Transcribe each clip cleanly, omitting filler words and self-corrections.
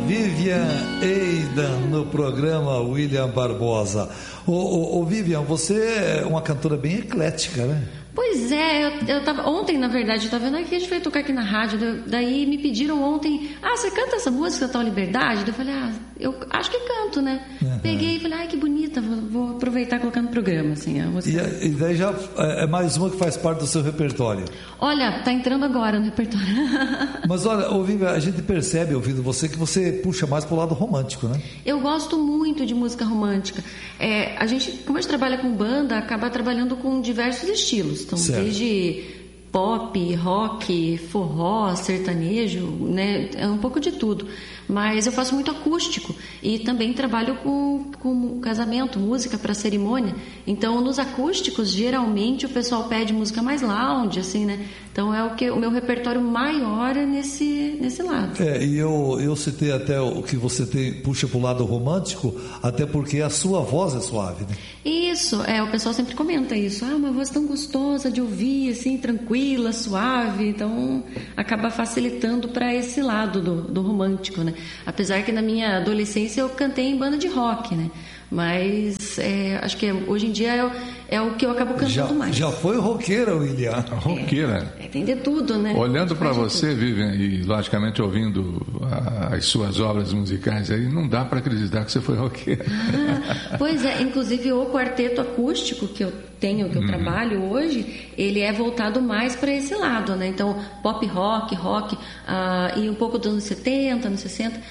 Vivian Eidan no programa William Barbosa. Ô Vivian, você é uma cantora bem eclética, né? Pois é, eu tava, ontem, na verdade, eu tava vendo que a gente veio tocar aqui na rádio, daí me pediram ontem, você canta essa música, Tal Liberdade? Eu falei, eu acho que canto, né? Uhum. Peguei e falei, que bonita, vou aproveitar e colocar no programa, assim, a música. E daí já é mais uma que faz parte do seu repertório? Olha, tá entrando agora no repertório. Mas olha, Vivian, a gente percebe, ouvindo você, que você puxa mais pro lado romântico, né? Eu gosto muito de música romântica. A gente, como a gente trabalha com banda, acaba trabalhando com diversos estilos. Então, certo. Desde pop, rock, forró, sertanejo, né? É um pouco de tudo. Mas eu faço muito acústico e também trabalho com casamento, música para cerimônia. Então, nos acústicos, geralmente o pessoal pede música mais lounge, assim, né? Então, o meu repertório maior é nesse lado. E eu citei até o que você puxa para o lado romântico, até porque a sua voz é suave, né? Isso, o pessoal sempre comenta isso. Uma voz tão gostosa de ouvir, assim, tranquila, suave. Então, acaba facilitando para esse lado do romântico, né? Apesar que na minha adolescência eu cantei em banda de rock, né? Mas acho que hoje em dia é o que eu acabo cantando mais. Já foi roqueira, William? Roqueira. Tem de tudo, né? Olhando para você, Vivian, e logicamente ouvindo as suas obras musicais aí, não dá para acreditar que você foi roqueira. Pois é, inclusive o quarteto acústico que eu tenho, que eu trabalho hoje, ele é voltado mais para esse lado, né? Então, pop rock, e um pouco dos anos 70, anos 60.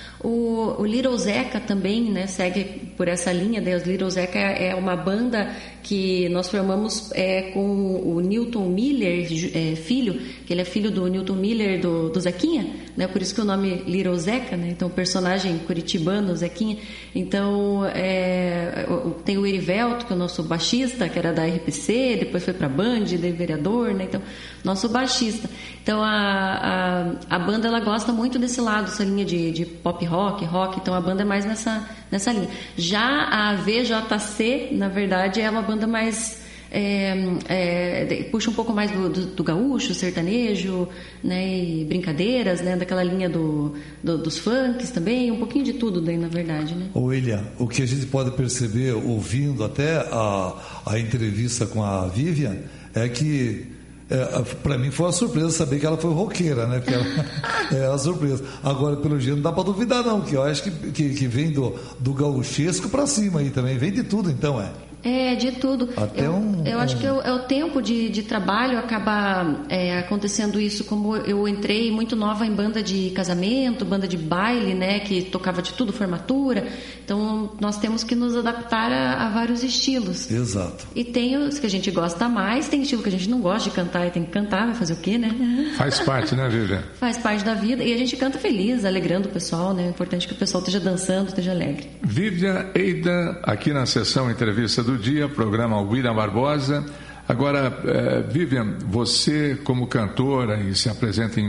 O Little Zeca também, né, segue por essa linha. Daí, os Little Zeca é uma banda que nós formamos com o Newton Miller, filho, que ele é filho do Newton Miller do Zequinha, né? Por isso que o nome Little Zeca, né? Então, o personagem curitibano, Zequinha. Então, tem o Erivelto, que é o nosso baixista, que era da RPC, depois foi pra Band, daí vereador, né? Então, nosso baixista. Então, a banda, ela gosta muito desse lado, essa linha de pop rock, então a banda é mais nessa linha. Já a VJC, na verdade, é uma banda mais... puxa um pouco mais do gaúcho, sertanejo, né, e brincadeiras, né, daquela linha dos funks também, um pouquinho de tudo daí, na verdade, né? William, o que a gente pode perceber ouvindo até a entrevista com a Vivian é que para mim foi uma surpresa saber que ela foi roqueira, né? Porque ela é uma surpresa. Agora, pelo jeito, não dá para duvidar não, que eu acho que vem do gauchesco para cima aí também, vem de tudo, então de tudo. Eu acho que é o tempo de trabalho acaba acontecendo isso, como eu entrei muito nova em banda de casamento, banda de baile, né, que tocava de tudo, formatura. Então, nós temos que nos adaptar a vários estilos. Exato. E tem os que a gente gosta mais, tem estilo que a gente não gosta de cantar e tem que cantar, vai fazer o quê, né? Faz parte, né, Vivian? Faz parte da vida. E a gente canta feliz, alegrando o pessoal, né? É importante que o pessoal esteja dançando, esteja alegre. Vivian Eidan, aqui na sessão Entrevista do Dia, programa William Barbosa. Agora, Vivian, você como cantora e se apresenta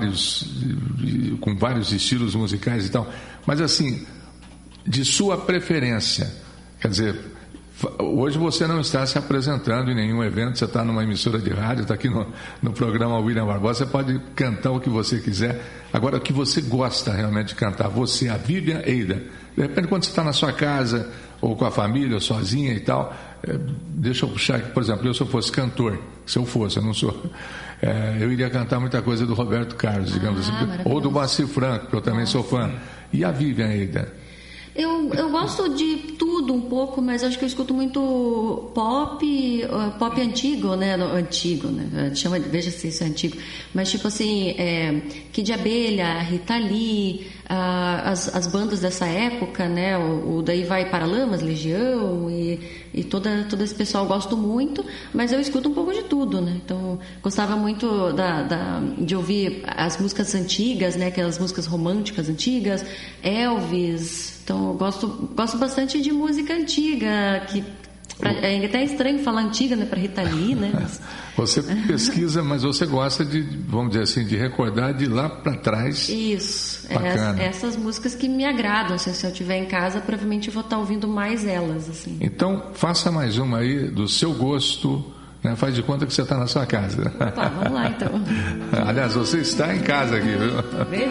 com vários estilos musicais e tal, mas assim, de sua preferência, quer dizer, hoje você não está se apresentando em nenhum evento, você está numa emissora de rádio, está aqui no programa William Barbosa, você pode cantar o que você quiser. Agora, o que você gosta realmente de cantar, você, a Vivian Eidan, de repente quando você está na sua casa, ou com a família, ou sozinha e tal, deixa eu puxar aqui, por exemplo, se eu fosse cantor, eu não sou, eu iria cantar muita coisa do Roberto Carlos, digamos assim, ou do Moacir Franco, que eu também sou fã. E a Vivian Eidan? Eu gosto de tudo um pouco, mas acho que eu escuto muito pop antigo, né? Antigo, né? Veja se isso é antigo. Mas tipo assim, Kid Abelha, Rita Lee, as bandas dessa época, né? O daí vai Paralamas, Legião e todo esse pessoal eu gosto muito, mas eu escuto um pouco de tudo, né? Então, gostava muito de ouvir as músicas antigas, né? Aquelas músicas românticas antigas, Elvis. Então, eu gosto bastante de música antiga, que é até estranho falar antiga, né, para Rita Lee, né? Você pesquisa, mas você gosta de, vamos dizer assim, de recordar de lá para trás. Isso. Bacana. Essas músicas que me agradam. Se eu estiver em casa, provavelmente eu vou estar ouvindo mais elas, assim. Então, faça mais uma aí do seu gosto, né? Faz de conta que você está na sua casa. Opa, vamos lá, então. Aliás, você está em casa aqui, viu?